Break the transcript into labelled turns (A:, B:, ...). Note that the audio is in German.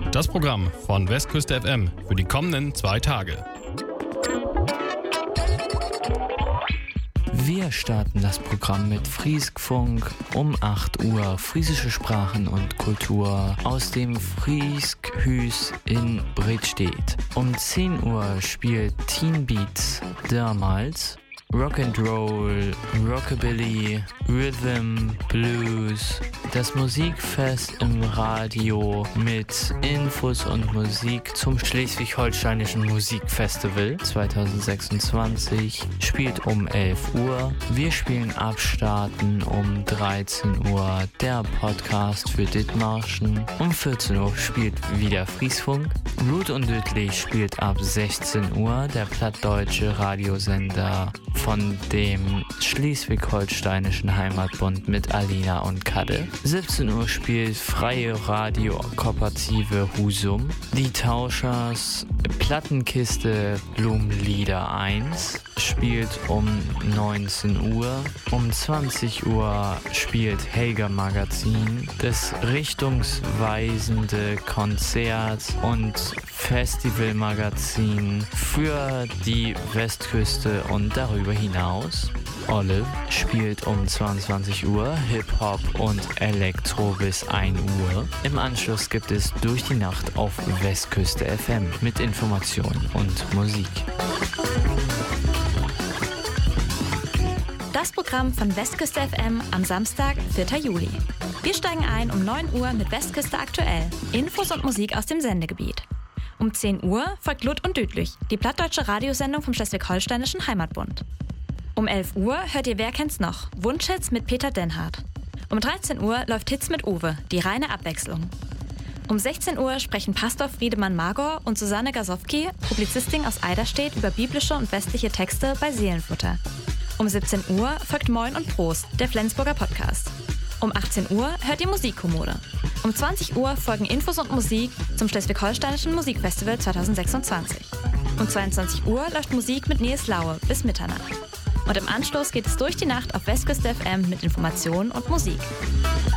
A: Das Programm von Westküste FM für die kommenden 2 Tage.
B: Wir starten das Programm mit Friesk-Funk um 8 Uhr, friesische Sprachen und Kultur aus dem Friesk-Hüs in Bredstedt. Um 10 Uhr spielt Teen Beats damals Rock'n'Roll, Rockabilly, Rhythm, Blues, das Musikfest im Radio mit Infos und Musik zum Schleswig-Holsteinischen Musikfestival 2026 spielt um 11 Uhr. Wir spielen Abstarten um 13 Uhr, der Podcast für Dithmarschen. Um 14 Uhr spielt wieder Friesfunk. Ruth und Dödlich spielt ab 16 Uhr, der plattdeutsche Radiosender von dem Schleswig-Holsteinischen Heimatbund mit Alina und Kadde. 17 Uhr spielt Freie Radio Kooperative Husum. Die Tauschers Plattenkiste Blumenlieder 1 spielt um 19 Uhr. Um 20 Uhr spielt Helga Magazin das richtungsweisende Konzert und Festivalmagazin für die Westküste und darüber hinaus. Olive spielt um 22 Uhr Hip-Hop und Elektro bis 1 Uhr. Im Anschluss gibt es Durch die Nacht auf Westküste FM mit Informationen und Musik.
C: Das Programm von Westküste FM am Samstag, 4. Juli. Wir steigen ein um 9 Uhr mit Westküste aktuell. Infos und Musik aus dem Sendegebiet. Um 10 Uhr folgt Lud und Düdlich, die plattdeutsche Radiosendung vom Schleswig-Holsteinischen Heimatbund. Um 11 Uhr hört ihr Wer kennt's noch? Wunschhits mit Peter Denhardt. Um 13 Uhr läuft Hits mit Uwe, die reine Abwechslung. Um 16 Uhr sprechen Pastor Friedemann Magor und Susanne Gasowski, Publizistin aus Eiderstedt, über biblische und westliche Texte bei Seelenfutter. Um 17 Uhr folgt Moin und Prost, der Flensburger Podcast. Um 18 Uhr hört ihr Musikkommode. Um 20 Uhr folgen Infos und Musik zum Schleswig-Holsteinischen Musikfestival 2026. Um 22 Uhr läuft Musik mit Nils Laue bis Mitternacht. Und im Anschluss geht es durch die Nacht auf Westküste FM mit Informationen und Musik.